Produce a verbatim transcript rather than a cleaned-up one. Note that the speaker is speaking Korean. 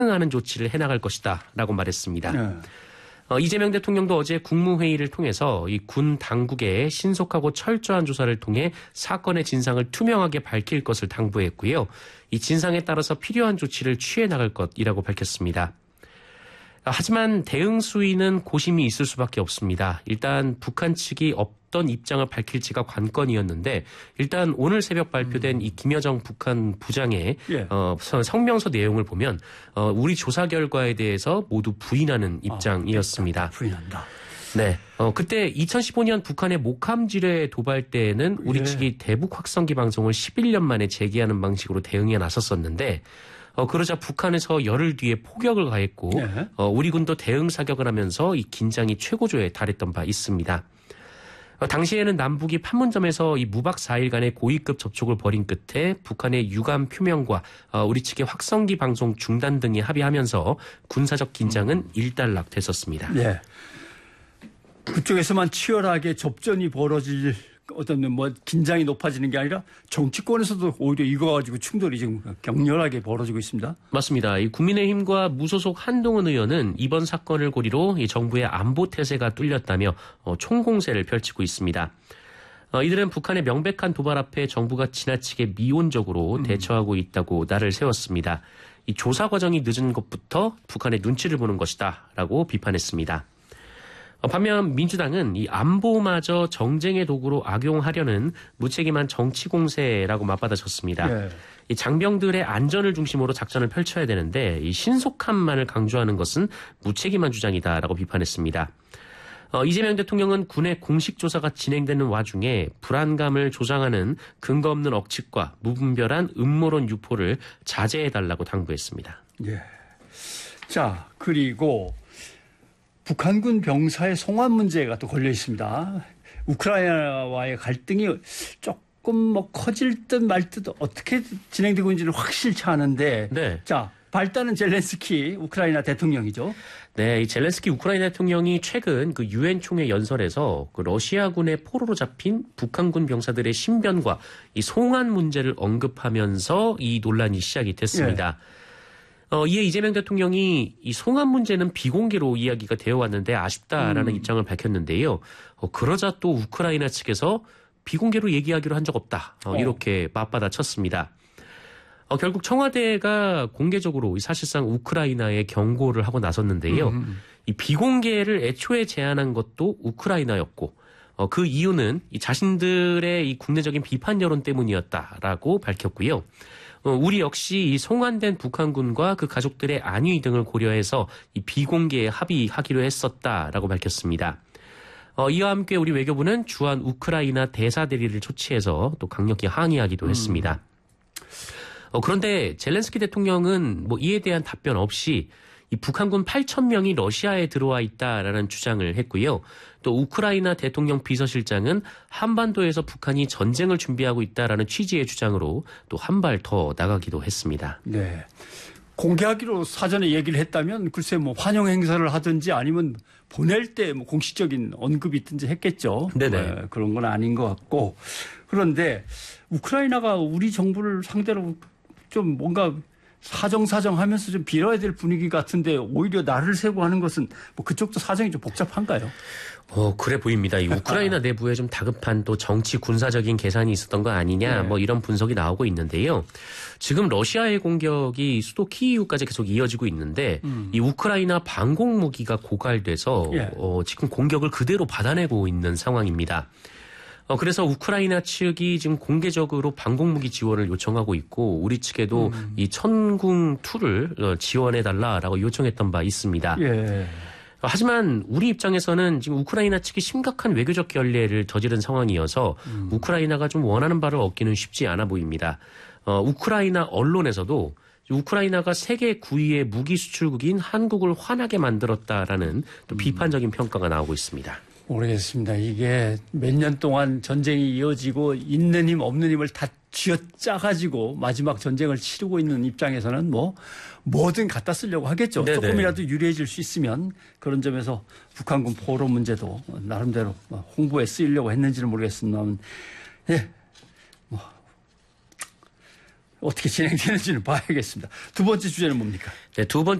하는 조치를 해나갈 것이다라고 말했습니다. 네. 어, 이재명 대통령도 어제 국무회의를 통해서 이 군 당국의 신속하고 철저한 조사를 통해 사건의 진상을 투명하게 밝힐 것을 당부했고요. 이 진상에 따라서 필요한 조치를 취해 나갈 것이라고 밝혔습니다. 하지만 대응 수위는 고심이 있을 수밖에 없습니다. 일단 북한 측이 어떤 입장을 밝힐지가 관건이었는데 일단 오늘 새벽 발표된 음. 이 김여정 북한 부장의 예. 어, 성명서 내용을 보면 어, 우리 조사 결과에 대해서 모두 부인하는 입장이었습니다. 아, 부인한다. 네, 어, 그때 이천십오 년 북한의 목함 지뢰 도발 때에는 우리 예. 측이 대북 확성기 방송을 십일 년 만에 재개하는 방식으로 대응해 나섰었는데 어, 그러자 북한에서 열흘 뒤에 포격을 가했고, 네. 어, 우리 군도 대응 사격을 하면서 이 긴장이 최고조에 달했던 바 있습니다. 어, 당시에는 남북이 판문점에서 이 무박 사 일간의 고위급 접촉을 벌인 끝에 북한의 유감 표명과 어, 우리 측의 확성기 방송 중단 등이 합의하면서 군사적 긴장은 음. 일단락됐었습니다. 네. 그쪽에서만 치열하게 접전이 벌어질 어떤 뭐 긴장이 높아지는 게 아니라 정치권에서도 오히려 이거 가지고 충돌이 지금 격렬하게 벌어지고 있습니다. 맞습니다. 이 국민의힘과 무소속 한동훈 의원은 이번 사건을 고리로 이 정부의 안보 태세가 뚫렸다며 어, 총공세를 펼치고 있습니다. 어, 이들은 북한의 명백한 도발 앞에 정부가 지나치게 미온적으로 음. 대처하고 있다고 날을 세웠습니다. 이 조사 과정이 늦은 것부터 북한의 눈치를 보는 것이다라고 비판했습니다. 반면 민주당은 이 안보마저 정쟁의 도구로 악용하려는 무책임한 정치 공세라고 맞받아쳤습니다. 네. 이 장병들의 안전을 중심으로 작전을 펼쳐야 되는데 이 신속함만을 강조하는 것은 무책임한 주장이다라고 비판했습니다. 어, 이재명 대통령은 군의 공식 조사가 진행되는 와중에 불안감을 조장하는 근거 없는 억측과 무분별한 음모론 유포를 자제해달라고 당부했습니다. 예. 자, 그리고 북한군 병사의 송환 문제가 또 걸려 있습니다. 우크라이나와의 갈등이 조금 뭐 커질 듯 말 듯 어떻게 진행되고 있는지는 확실치 않은데. 네. 자, 발단은 젤렌스키 우크라이나 대통령이죠. 네, 이 젤렌스키 우크라이나 대통령이 최근 그 유엔 총회 연설에서 그 러시아군의 포로로 잡힌 북한군 병사들의 신변과 이 송환 문제를 언급하면서 이 논란이 시작이 됐습니다. 네. 어, 이에 이재명 대통령이 이 송환 문제는 비공개로 이야기가 되어 왔는데 아쉽다라는 음. 입장을 밝혔는데요. 어, 그러자 또 우크라이나 측에서 비공개로 얘기하기로 한 적 없다. 어, 이렇게 맞받아쳤습니다. 어, 결국 청와대가 공개적으로 사실상 우크라이나에 경고를 하고 나섰는데요. 음. 이 비공개를 애초에 제안한 것도 우크라이나였고 어, 그 이유는 이 자신들의 이 국내적인 비판 여론 때문이었다라고 밝혔고요. 어, 우리 역시 이 송환된 북한군과 그 가족들의 안위 등을 고려해서 이 비공개에 합의하기로 했었다라고 밝혔습니다. 어, 이와 함께 우리 외교부는 주한 우크라이나 대사 대리를 초치해서 또 강력히 항의하기도 음. 했습니다. 어, 그런데 젤렌스키 대통령은 뭐 이에 대한 답변 없이 이 북한군 팔천 명이 러시아에 들어와 있다라는 주장을 했고요. 또 우크라이나 대통령 비서실장은 한반도에서 북한이 전쟁을 준비하고 있다라는 취지의 주장으로 또 한 발 더 나가기도 했습니다. 네. 공개하기로 사전에 얘기를 했다면 글쎄 뭐 환영 행사를 하든지 아니면 보낼 때 뭐 공식적인 언급이 있든지 했겠죠. 네네. 네, 그런 건 아닌 것 같고. 그런데 우크라이나가 우리 정부를 상대로 좀 뭔가 사정사정하면서 좀 빌어야 될 분위기 같은데 오히려 나를 세고 하는 것은 뭐 그쪽도 사정이 좀 복잡한가요? 어, 그래 보입니다. 이 우크라이나 내부에 좀 다급한 또 정치 군사적인 계산이 있었던 거 아니냐, 네. 뭐 이런 분석이 나오고 있는데요. 지금 러시아의 공격이 수도 키이우까지 계속 이어지고 있는데 음. 이 우크라이나 방공 무기가 고갈돼서 예. 어, 지금 공격을 그대로 받아내고 있는 상황입니다. 어, 그래서 우크라이나 측이 지금 공개적으로 방공무기 지원을 요청하고 있고 우리 측에도 음. 이 천궁이를 지원해달라라고 요청했던 바 있습니다. 예. 하지만 우리 입장에서는 지금 우크라이나 측이 심각한 외교적 결례를 저지른 상황이어서 음. 우크라이나가 좀 원하는 바를 얻기는 쉽지 않아 보입니다. 어, 우크라이나 언론에서도 우크라이나가 세계 구 위의 무기 수출국인 한국을 화나게 만들었다라는 또 비판적인 평가가 나오고 있습니다. 모르겠습니다. 이게 몇 년 동안 전쟁이 이어지고 있는 힘 없는 힘을 다 쥐어짜가지고 마지막 전쟁을 치르고 있는 입장에서는 뭐 뭐든 갖다 쓰려고 하겠죠. 네네. 조금이라도 유리해질 수 있으면 그런 점에서 북한군 포로 문제도 나름대로 홍보에 쓰이려고 했는지는 모르겠습니다만 예. 뭐 어떻게 진행되는지는 봐야겠습니다. 두 번째 주제는 뭡니까? 네, 두 번째